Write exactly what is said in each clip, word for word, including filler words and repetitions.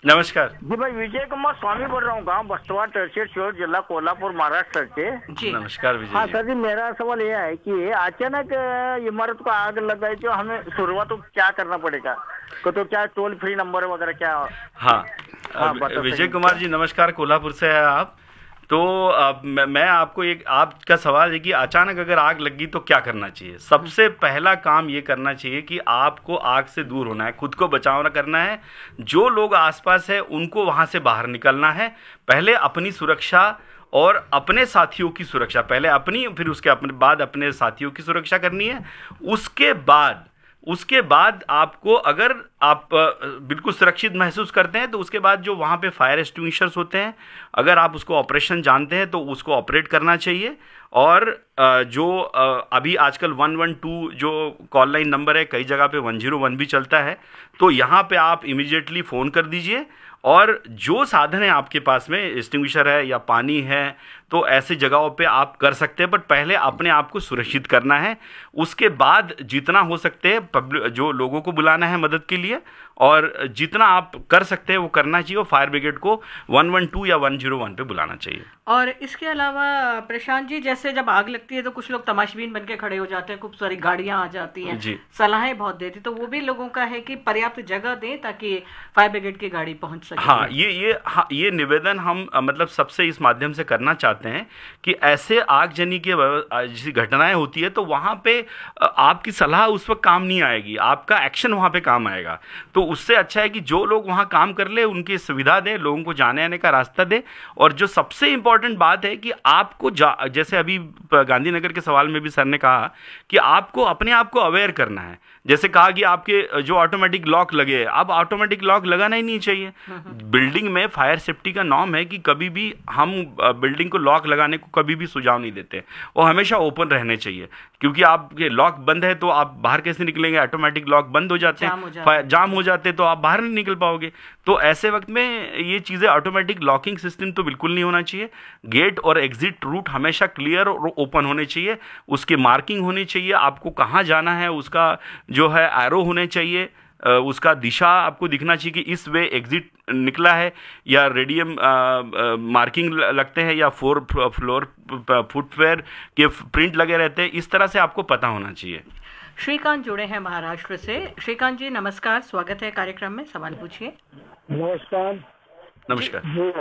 नमस्कार जी भाई, विजय कुमार स्वामी बोल रहा हूँ, गांव बस्तवा तहसील शिहोर, जिला कोल्हापुर, महाराष्ट्र से जी नमस्कार विजय हाँ जी। सर जी, मेरा सवाल यह है कि अचानक अ, इमारत को आग लग गई तो हमें शुरुआत तो क्या करना पड़ेगा? को तो क्या टोल फ्री नंबर वगैरह क्या? हाँ, हाँ अब बता विजय सकेंगे कुमार क्या? जी नमस्कार, कोल्हापुर से है आप। तो अब मैं मैं आपको एक, आपका सवाल है कि अचानक अगर आग लगी तो क्या करना चाहिए। सबसे पहला काम ये करना चाहिए कि आपको आग से दूर होना है, खुद को बचाव करना है। जो लोग आसपास है उनको वहां से बाहर निकलना है। पहले अपनी सुरक्षा और अपने साथियों की सुरक्षा, पहले अपनी फिर उसके अपने बाद अपने साथियों की सुरक्षा करनी है। उसके बाद उसके बाद आपको, अगर आप अ, बिल्कुल सुरक्षित महसूस करते हैं तो उसके बाद जो वहाँ पे फायर एक्सटिंग्विशर्स होते हैं, अगर आप उसको ऑपरेशन जानते हैं तो उसको ऑपरेट करना चाहिए। और अ, जो अ, अभी आजकल वन वन टू जो कॉल लाइन नंबर है, कई जगह पे वन ज़ीरो वन भी चलता है, तो यहाँ पे आप इमीडिएटली फ़ोन कर दीजिए। और जो साधन है आपके पास में, एक्सटिंग्विशर है या पानी है, तो ऐसी जगहों पे आप कर सकते हैं। बट पहले अपने आप को सुरक्षित करना है। उसके बाद जितना हो सकते हैं पब्लिक, जो लोगों को बुलाना है मदद के लिए, और जितना आप कर सकते हैं वो करना चाहिए। और फायर ब्रिगेड को वन वन टू या वन ज़ीरो वन पे बुलाना चाहिए। और इसके अलावा प्रशांत जी, जैसे जब आग लगती है तो कुछ लोग तमाशबीन बन के खड़े हो जाते हैं, खूब सारी गाड़ियां आ जाती हैं, जी। सलाहें बहुत देती, तो वो भी लोगों का है कि पर्याप्त जगह दें ताकि फायर ब्रिगेड की गाड़ी पहुंच सके। हाँ, ये ये हाँ, ये निवेदन हम अ, मतलब सबसे इस माध्यम से करना चाहते हैं कि ऐसे आगजनी के व्यव- अ, जैसी घटनाएं होती है तो वहाँ पे अ, आपकी सलाह उस वक्त काम नहीं आएगी, आपका एक्शन वहाँ पे काम आएगा। तो उससे अच्छा है कि जो लोग वहाँ काम कर ले उनकी सुविधा दे, लोगों को जाने आने का रास्ता दे। और जो सबसे इम्पोर्टेंट बात है कि आपको जा- जैसे अभी गांधीनगर के सवाल में भी सर ने कहा कि आपको अपने आप को अवेयर करना है। जैसे कहा कि आपके जो ऑटोमेटिक लॉक लगे, अब ऑटोमेटिक लॉक लगाना ही नहीं चाहिए। बिल्डिंग में फायर सेफ्टी का नॉर्म है कि कभी भी हम अ, बिल्डिंग को लॉक लगाने को कभी भी सुझाव नहीं देते, वो हमेशा ओपन रहने चाहिए। क्योंकि आपके लॉक बंद है तो आप बाहर कैसे निकलेंगे? ऑटोमेटिक लॉक बंद हो जाते जाम हो हैं, जाते फायर- हैं। जाम हो जाते हैं तो आप बाहर नहीं निकल पाओगे। तो ऐसे वक्त में ये चीज़ें, ऑटोमेटिक लॉकिंग सिस्टम तो बिल्कुल नहीं होना चाहिए। गेट और एग्जिट रूट हमेशा क्लियर और ओपन होने चाहिए, उसकी मार्किंग होनी चाहिए, आपको कहाँ जाना है उसका जो है एरो होने चाहिए, अ, उसका दिशा आपको दिखना चाहिए कि इस वे एग्जिट निकला है, या रेडियम मार्किंग लगते हैं, या फोर फ्लोर फुटवेयर के प्रिंट लगे रहते हैं। इस तरह से आपको पता होना चाहिए। श्रीकांत जुड़े हैं महाराष्ट्र से। श्रीकांत जी नमस्कार, स्वागत है कार्यक्रम में, सवाल पूछिए। नमस्कार नमस्कार। जी,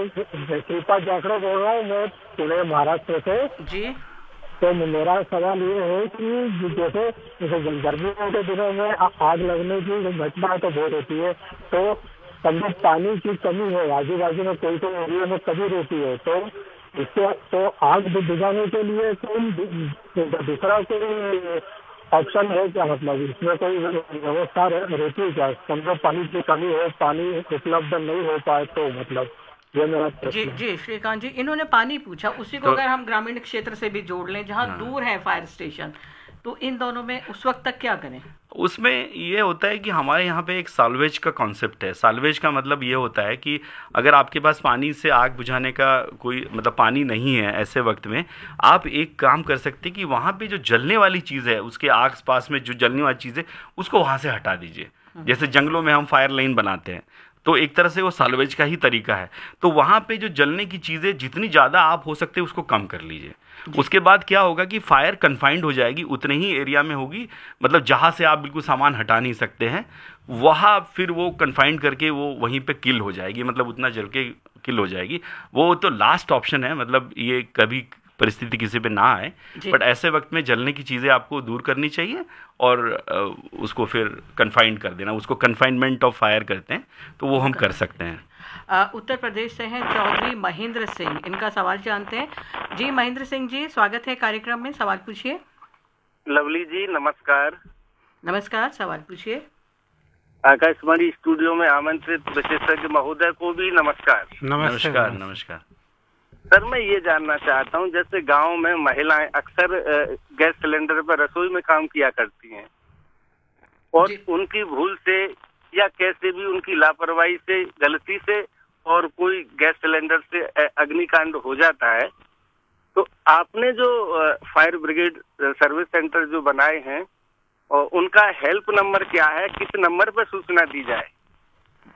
मैं कृपा जाखड़ बोल रहा हूँ, मैं पुणे महाराष्ट्र से। जी तो मेरा सवाल ये है कि जैसे जैसे गर्मियों के दिनों में आ- आग लगने की घटना तो बहुत होती है, तो कभी पानी की कमी है, आजू बाजू में कोई कोई एरिया में कमी रहती है, तो इससे तो आग बुझाने के लिए कोई दू- दूसरा कोई ऑप्शन है क्या? मतलब इसमें कोई व्यवस्था रह- रहती है क्या? समझो पानी की कमी है, पानी उपलब्ध नहीं हो पाए तो, मतलब ये मेरा जी प्रश्न है। जी श्रीकांत जी, इन्होंने पानी पूछा, उसी को तो अगर हम ग्रामीण क्षेत्र से भी जोड़ लें जहाँ हाँ, दूर है फायर स्टेशन, तो इन दोनों में उस वक्त तक क्या करें? उसमें ये होता है कि हमारे यहाँ पे एक साल्वेज का कॉन्सेप्ट है। साल्वेज का मतलब ये होता है कि अगर आपके पास पानी से आग बुझाने का कोई मतलब पानी नहीं है, ऐसे वक्त में आप एक काम कर सकते हैं कि वहाँ पे जो जलने वाली चीज़ है, उसके आस पास में जो जलने वाली चीज़ है उसको वहाँ से हटा दीजिए। जैसे जंगलों में हम फायर लाइन बनाते हैं, तो एक तरह से वो साल्वेज का ही तरीका है। तो वहाँ पे जो जलने की चीज़ें जितनी ज़्यादा आप हो सकते हैं उसको कम कर लीजिए। उसके बाद क्या होगा कि फायर कन्फाइंड हो जाएगी, उतने ही एरिया में होगी, मतलब जहाँ से आप बिल्कुल सामान हटा नहीं सकते हैं वहाँ फिर वो कन्फाइंड करके वो वहीं पे किल हो जाएगी, मतलब उतना जल के किल हो जाएगी। वो तो लास्ट ऑप्शन है, मतलब ये कभी परिस्थिति किसी पे ना आए, जी बट ऐसे वक्त में जलने की चीज़ें आपको दूर करनी चाहिए और अ, उसको फिर कन्फाइंड कर देना, उसको कन्फाइनमेंट ऑफ फायर कहते हैं, तो वो हम कर सकते हैं। अ, उत्तर प्रदेश से हैं चौधरी महेंद्र सिंह, इनका सवाल जानते हैं। जी महेंद्र सिंह जी, स्वागत है कार्यक्रम में, सवाल पूछिए। लवली जी नमस्कार। नमस्कार, सवाल पूछिए। आकाशवाणी स्टूडियो में आमंत्रित विशेषज्ञ महोदय को भी नमस्कार। नमस्कार। नमस्कार। सर मैं ये जानना चाहता हूँ, जैसे गांव में महिलाएं अक्सर अ, गैस सिलेंडर पर रसोई में काम किया करती हैं और जी। उनकी भूल से या कैसे भी उनकी लापरवाही से, गलती से और कोई गैस सिलेंडर से अ, अग्निकांड हो जाता है, तो आपने जो अ, फायर ब्रिगेड अ, सर्विस सेंटर जो बनाए हैं और उनका हेल्प नंबर क्या है, किस नंबर पर सूचना दी जाए?